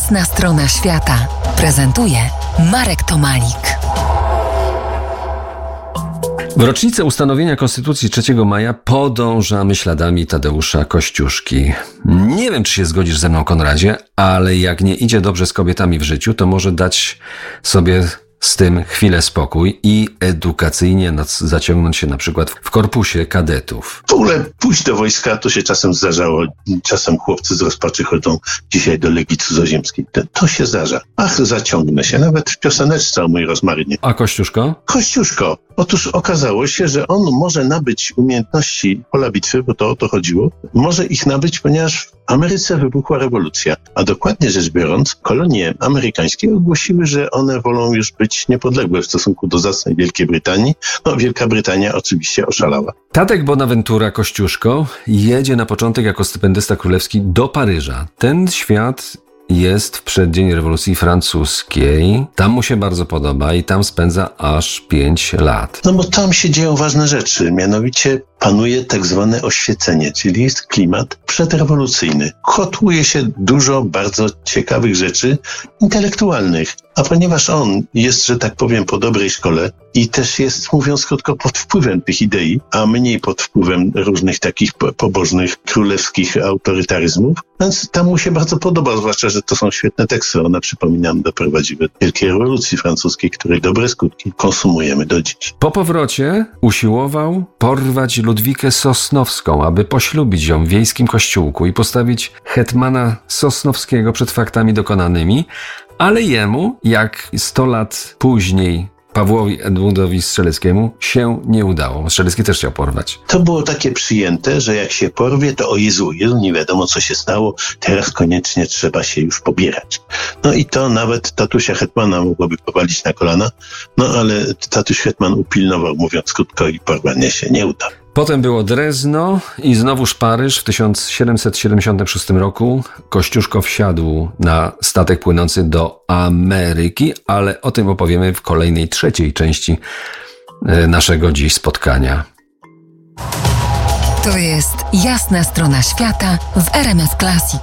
Jasna strona świata prezentuje Marek Tomalik. W rocznicę ustanowienia Konstytucji 3 maja podążamy śladami Tadeusza Kościuszki. Nie wiem, czy się zgodzisz ze mną, Konradzie, ale jak nie idzie dobrze z kobietami w życiu, to może dać sobie z tym chwilę spokój i edukacyjnie zaciągnąć się na przykład w korpusie kadetów. W ogóle pójść do wojska to się czasem zdarzało. Czasem chłopcy z rozpaczy chodzą dzisiaj do Legii Cudzoziemskiej. To się zdarza. Ach, zaciągnę się. Nawet w pioseneczce o mój rozmarynie. A Kościuszko? Kościuszko. Otóż okazało się, że on może nabyć umiejętności pola bitwy, bo to o to chodziło. Może ich nabyć, ponieważ w Ameryce wybuchła rewolucja. A dokładnie rzecz biorąc, kolonie amerykańskie ogłosiły, że one wolą już być niepodległe w stosunku do zacnej Wielkiej Brytanii. No, Wielka Brytania oczywiście oszalała. Tadek Bonaventura Kościuszko jedzie na początek jako stypendysta królewski do Paryża. Ten świat jest w przeddzień rewolucji francuskiej. Tam mu się bardzo podoba i tam spędza aż 5 lat. No bo tam się dzieją ważne rzeczy, mianowicie panuje tak zwane oświecenie, czyli jest klimat przedrewolucyjny. Kotłuje się dużo bardzo ciekawych rzeczy intelektualnych. A ponieważ on jest, że tak powiem, po dobrej szkole i też jest, mówiąc krótko, pod wpływem tych idei, a mniej pod wpływem różnych takich pobożnych, królewskich autorytaryzmów, więc tam mu się bardzo podoba, zwłaszcza, że to są świetne teksty. One, przypominam, doprowadziły do Wielkiej Rewolucji Francuskiej, której dobre skutki konsumujemy do dziś. Po powrocie usiłował porwać Ludwikę Sosnowską, aby poślubić ją w wiejskim kościółku i postawić hetmana Sosnowskiego przed faktami dokonanymi, ale jemu, jak 100 lat później Pawłowi Edmundowi Strzeleckiemu, się nie udało. Strzelecki też chciał porwać. To było takie przyjęte, że jak się porwie, to o Jezu, nie wiadomo co się stało, teraz koniecznie trzeba się już pobierać. No i to nawet tatusia hetmana mogłoby powalić na kolana, no ale tatuś hetman upilnował, mówiąc krótko, i porwanie się nie udało. Potem było Drezno i znowuż Paryż. W 1776 roku Kościuszko wsiadł na statek płynący do Ameryki, ale o tym opowiemy w kolejnej, trzeciej części naszego dziś spotkania. To jest Jasna strona świata w RMF Classic.